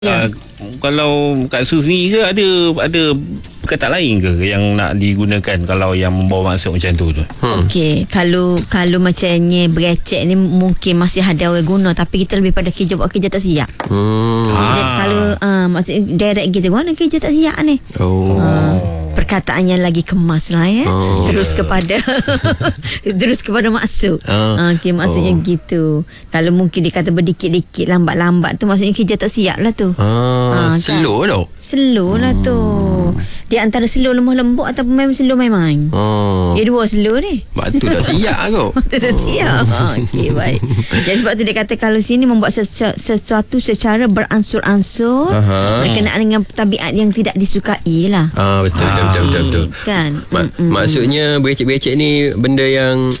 Ya. Kalau Kak Su sendiri ke ada perkataan lain ke yang nak digunakan kalau yang membawa maksud macam tu? Okey, kalau macamnya berecek ni mungkin masih ada orang guna, tapi kita lebih pada kerja buat kerja tak siap. Kalau maksud direct gitu, mana kerja tak siap ni? Perkataannya lagi kemas lah ya. Terus kepada maksud. Okey, maksudnya gitu. Kalau mungkin dia kata berdikit-dikit, lambat-lambat tu maksudnya kerja tak siap lah tu. Slow tau. Slow lah tu. Dia antara slow lemah lembut ataupun memang slow main-main. Dia dua slow ni. Sebab tu tak siap kau. Tak siap. Okey, baik. Jadi sebab tu dia kata kalau sini membuat sesuatu secara beransur-ansur berkenaan dengan tabiat yang tidak disukai lah. Betul. Kan? Maksudnya berecek-berecek ni benda yang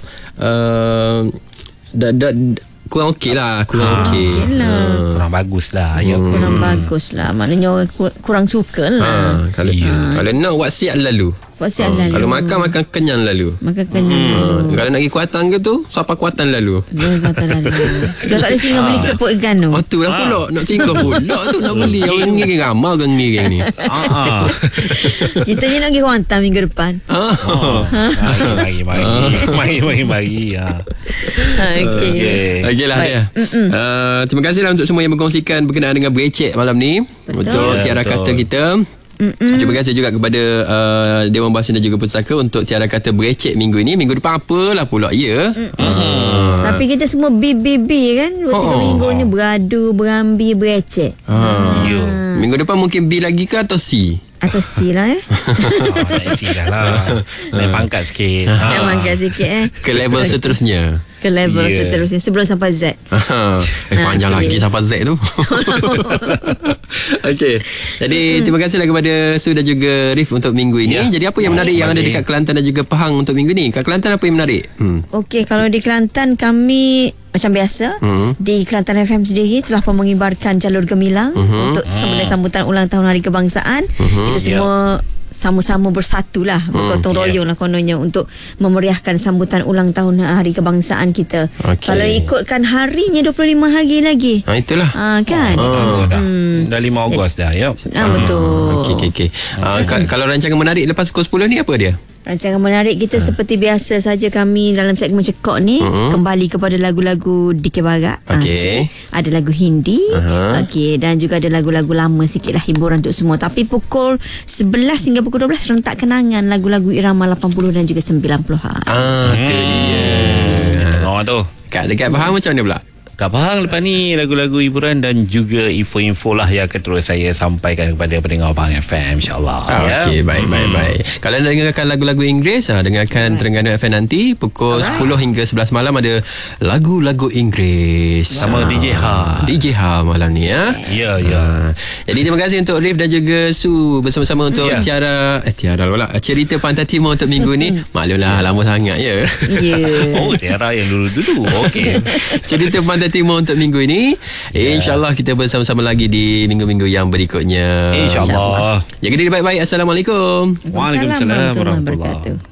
kurang okey lah. Kurang bagus lah. Kurang bagus lah. Maknanya orang kurang suka lah. Kalau nak WhatsApp lalu. Kalau makan kenyang lalu. Kalau nak pergi Kuantan ke tu, siapa Kuantan lalu. Dah tak ada singgah beli kepuk ikan tu. Tu lah pula. Nak singgah pula tu nak beli. Orang ngiring ramai orang ngiring ni. Kita ni nak pergi Kuantan minggu depan. Mari. Okey lah dia. Terima kasih lah untuk semua yang berkongsikan berkenaan dengan berecek malam ni. Untuk tiara kata kita. Terima kasih juga kepada Dewan Bahasa dan juga Pustaka untuk tiara kata berecek minggu ini. Minggu depan apalah pula ya. Tapi kita semua BBB kan. 2-3 minggu ni beradu, berambi, berecek. Minggu depan mungkin B lagi ke atau C? Atau C lah Naik C lah. Naik pangkat sikit. Naik pangkat sikit Ke level seterusnya. Ke level seterusnya sebelum sampai Z. Panjang lagi sampai Z tu. Okey. Jadi terima kasihlah kepada Su dan juga Rif untuk minggu ini. Jadi apa yang menarik yang ada dekat Kelantan dan juga Pahang untuk minggu ni? Kat Kelantan apa yang menarik? Okey, kalau di Kelantan kami macam biasa di Kelantan FM sendiri telah pun mengibarkan jalur gemilang untuk sambutan ulang tahun Hari Kebangsaan. Kita semua sama-sama bersatulah, bergotong royong lah kononnya untuk memeriahkan sambutan ulang tahun Hari Kebangsaan kita. Kalau ikutkan harinya 25 hari lagi. Itulah. Kan? Dah 5 Ogos dah ya. Betul. Okey. Kalau rancangan menarik lepas pukul 10 ni apa dia? Rancangan menarik kita seperti biasa saja kami dalam segmen Cekok ni kembali kepada lagu-lagu Dikir Barat. Ada lagu Hindi. Dan juga ada lagu-lagu lama sikit lah, hiburan untuk semua. Tapi pukul 11 hingga pukul 12 rentak kenangan lagu-lagu irama 80 dan juga 90-an. Itu dia. Tu. Dekat Pahang macam mana pula? Kat Pahang lepas ni lagu-lagu hiburan dan juga info-info lah yang akan terus saya sampaikan kepada pendengar Pahang FM, insyaAllah. Okey, baik. Kalau nak dengarkan lagu-lagu Inggeris, dengarkan Terengganu FM nanti pukul 10 hingga 11 malam ada lagu-lagu Inggeris sama DJ Ha malam ni ya. Jadi terima kasih untuk Rif dan juga Su bersama-sama untuk tiara pula cerita Pantai Timur untuk minggu ni. Maklumlah lama sangat ya. Tiara yang dulu-dulu. Okey. Cerita Pantai Timur untuk minggu ini. InsyaAllah kita bersama-sama lagi di minggu-minggu yang berikutnya. InsyaAllah. Jaga diri baik-baik. Assalamualaikum. Waalaikumsalam warahmatullahi wabarakatuh.